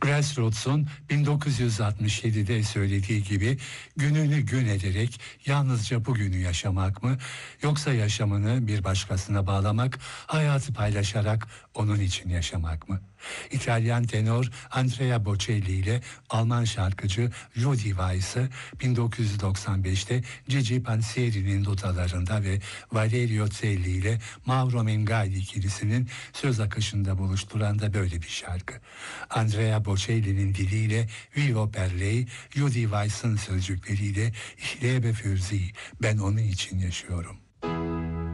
Grassroots'un 1967'de söylediği gibi gününü gün ederek yalnızca bugünü yaşamak mı, yoksa yaşamını bir başkasına bağlamak, hayatı paylaşarak onun için yaşamak mı? İtalyan tenor Andrea Bocelli ile Alman şarkıcı Rudy Weiss'ı 1995'te Gigi Pansieri'nin notalarında ve Valerio Celli ile Mauro Mengaldi ikilisinin söz akışında buluşturan da böyle bir şarkı. Andrea Bocelli'nin diliyle Vivo per lei, Rudy Weiss'ın sözcükleriyle Ich lebe für sie, ben onun için yaşıyorum.